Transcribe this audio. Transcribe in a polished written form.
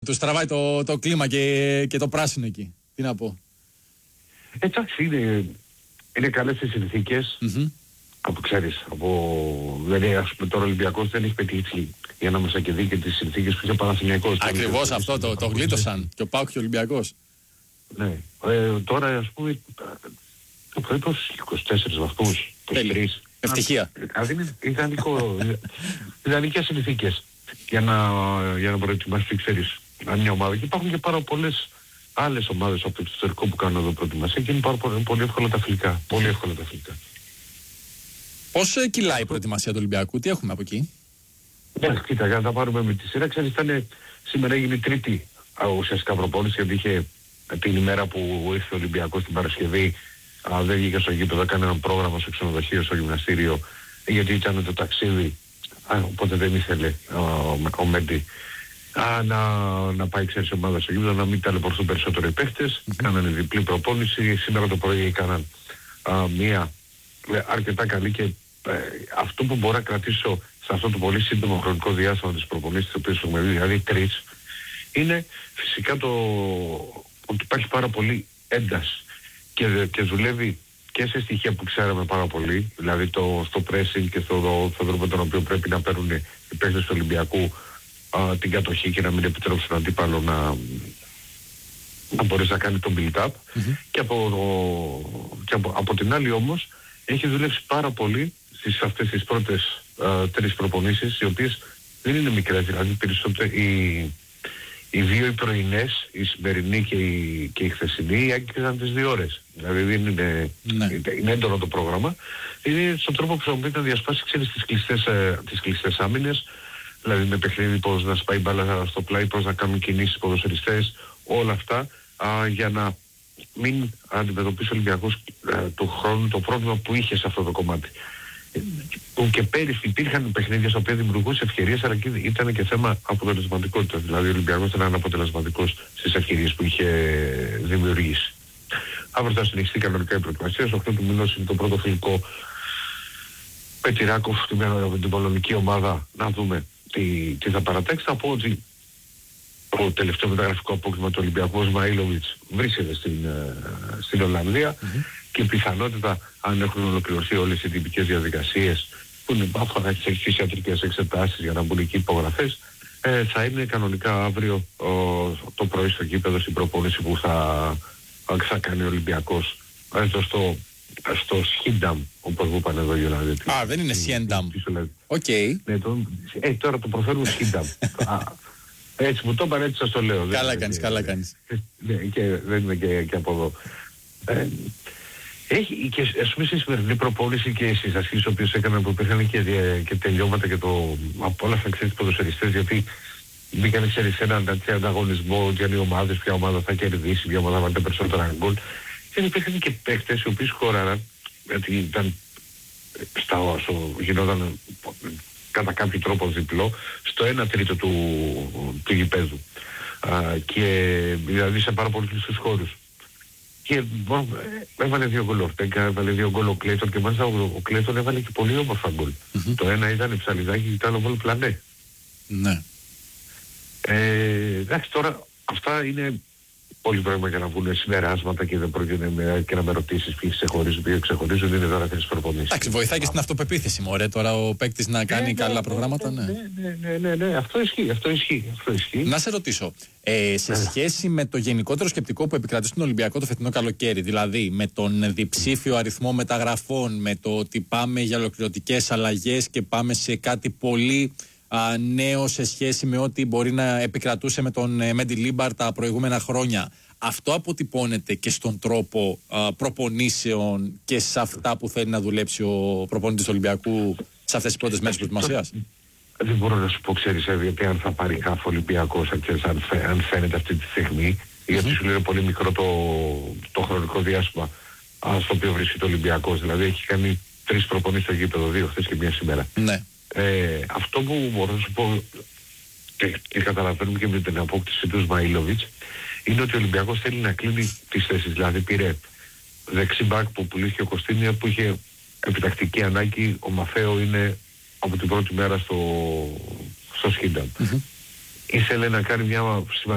Τους τραβάει το κλίμα και το πράσινο εκεί. Τι να πω. Εντάξει, είναι καλές οι συνθήκες. Από ξέρεις, δηλαδή ας πούμε τώρα ο Ολυμπιακός δεν έχει πετύχει για να μας και τις συνθήκες που είχε Παναθηναϊκός. Ακριβώς αυτό το γλίτωσαν και ο ΠΑΟΚ και ο Ολυμπιακός. Ναι, τώρα ας πούμε το πρωί 24 βαθμούς, 23. Ευτυχία. Δηλαδή είναι ιδανικές συνθήκες για να προετοιμαστεί, ξέρεις, μια ομάδα. Και υπάρχουν και πάρα πολλές άλλες ομάδες από το εξωτερικό που κάνουν εδώ προετοιμασία και είναι πάρα πολύ εύκολα τα φιλικά. Πολύ εύκολα τα φιλικά. Πώς κυλάει η προετοιμασία του Ολυμπιακού, τι έχουμε από εκεί? Ναι, κοίτα, για να τα πάρουμε με τη σειρά, ξέρεις, σήμερα έγινε η τρίτη ουσιαστικά προπόνηση, γιατί είχε την ημέρα που ήρθε ο Ολυμπιακός την Παρασκευή, δεν βγήκε στο γήπεδο, έκανε ένα πρόγραμμα στο ξενοδοχείο, στο γυμναστήριο, γιατί ήταν το ταξίδι, οπότε δεν ήθελε ο Μέντι να πάει, ξέρεις, ομάδα στο γήπεδο, να μην ταλαιπωρηθούν περισσότερο οι παίχτες. Κάνανε διπλή προπόνηση, σήμερα το πρωί έκαναν μία αρκετά καλή και αυτό που μπορώ να κρατήσω σε αυτό το πολύ σύντομο χρονικό διάστημα της προπονήσεις τις οποίες έχουμε δει, δηλαδή 3, είναι φυσικά ότι υπάρχει πάρα πολύ ένταση και δουλεύει και σε στοιχεία που ξέραμε πάρα πολύ, δηλαδή στο pressing και στον τρόπο τον οποίο πρέπει να παίρνουν οι παίκτες του Ολυμπιακού την κατοχή και να μην επιτρέψουν αντίπαλο να μπορέσει να κάνει το build-up. Και από την άλλη όμως έχει δουλέψει πάρα πολύ στις αυτές τις πρώτες 3 προπονήσεις, οι οποίες δεν είναι μικρές, δηλαδή περισσότερο οι 2 οι πρωινές, η σημερινή και η χθεσινή, άγγιζαν τις 2 ώρες. Δηλαδή δεν είναι έντονο το πρόγραμμα. Είναι στον τρόπο που χρησιμοποιείται να διασπάσει, ξέρεις, τις κλειστές άμυνες, δηλαδή με παιχνίδι πώς να σπάει μπάλα στο πλάι, πώς να κάνουν κινήσεις ποδοσφαιριστές, όλα αυτά, για να μην αντιμετωπίσει ο Ολυμπιακός του χρόνου το πρόβλημα που είχε σε αυτό το κομμάτι. Που και πέρυσι υπήρχαν παιχνίδια στα οποία δημιουργούσε ευκαιρίες, αλλά και ήταν και θέμα αποτελεσματικότητας. Δηλαδή ο Ολυμπιακός ήταν αναποτελεσματικός στις ευκαιρίες που είχε δημιουργήσει. Αύριο θα συνεχιστεί κανονικά η προετοιμασία. Στο 8 του μηνός είναι το πρώτο φιλικό με τη Ράκοφ, την πολωνική ομάδα, να δούμε τι θα παρατάξει. Θα πω ότι το τελευταίο μεταγραφικό απόκτημα του Ολυμπιακού, ο Σμαΐλοβιτς, βρίσκεται στην Ολλανδία και η πιθανότητα, αν έχουν ολοκληρωθεί όλες οι τυπικές διαδικασίες που είναι αφορά τις φυσιατρικές εξετάσεις για να μπουν εκεί υπογραφές, θα είναι κανονικά αύριο το πρωί στο γήπεδο στην προπόνηση που θα κάνει ο Ολυμπιακός. Στο Σχίνταμ, όπως μου είπαν εδώ οι Ολλανδοί. Δεν είναι Σιένταμ. Οκ. Τώρα το προφέρουμε Σχίνταμ. Έτσι μου το είπαν, έτσι σας το λέω. Καλά κάνεις. Ναι, και δεν είναι και από εδώ. Έχει και ας πούμε στη σημερινή προπόνηση και στις ασκήσεις οι οποίες έκαναν, που υπήρχαν και τελειώματα και απόλαυσαν, ξέρεις, ποδοσφαιριστές, γιατί μπήκαν, ξέρεις, σε έναν ανταγωνισμό για οι ομάδες, ποια ομάδα θα κερδίσει, ποια ομάδα θα βάλει περισσότερα γκολ. Και υπήρχαν και παίκτες οι οποίοι χωράραν, γιατί ήταν γινόταν κατά κάποιο τρόπο διπλό στο 1/3 του γηπέδου, και δηλαδή σε πάρα πολύ κλειστούς χώρους. Και έβαλε 2 γκολ ο Ορτέγκα, έβαλε 2 γκολ ο Κλέιτον, και μάλιστα ο Κλέιτον έβαλε και πολύ όμορφα γκολ. Το ένα ήταν ψαλιδάκι και το άλλο γκολ πλανέ. Ναι. Εντάξει, τώρα αυτά είναι πολύ πρόβλημα για να βγουν συμπεράσματα και δεν πρόκειται και να με ρωτήσεις ποιοι ξεχωρίζουν, ποιοι ξεχωρίζουν, είναι τώρα τις προπονήσεις. Εντάξει, βοηθάει και στην αυτοπεποίθηση, μωρέ, τώρα ο παίκτης να κάνει καλά προγράμματα, ναι, αυτό ισχύει. Να σε ρωτήσω, σε σχέση με το γενικότερο σκεπτικό που επικρατεί στον Ολυμπιακό το φετινό καλοκαίρι, δηλαδή με τον διψήφιο αριθμό μεταγραφών, με το ότι πάμε για ολοκληρωτικές αλλαγές και πάμε σε κάτι πολύ νέο σε σχέση με ό,τι μπορεί να επικρατούσε με τον Μέντι Λίμπαρ τα προηγούμενα χρόνια, αυτό αποτυπώνεται και στον τρόπο προπονήσεων και σε αυτά που θέλει να δουλέψει ο προπονητής του Ολυμπιακού σε αυτές τις πρώτες μέρες προετοιμασίας? Δεν μπορώ να σου πω, ξέρεις, γιατί αν θα πάρει κάθε Ολυμπιακός, αν φαίνεται αυτή τη στιγμή, γιατί σου λέει πολύ μικρό το χρονικό διάστημα στο οποίο βρίσκεται ο Ολυμπιακός. Δηλαδή έχει κάνει 3 προπονήσεις στο γήπεδο, 2 χθες και 1 σήμερα. Ναι. Αυτό που μπορώ να σου πω και καταλαβαίνουμε και με την απόκτηση του Σμαΐλοβιτς, είναι ότι ο Ολυμπιακός θέλει να κλείνει τις θέσεις. Δηλαδή πήρε δεξί μπακ που πουλήθηκε ο Κωστίνια, που είχε επιτακτική ανάγκη. Ο Μαθαίο είναι από την πρώτη μέρα στο Σχίνταμ. Ήθελε να κάνει μια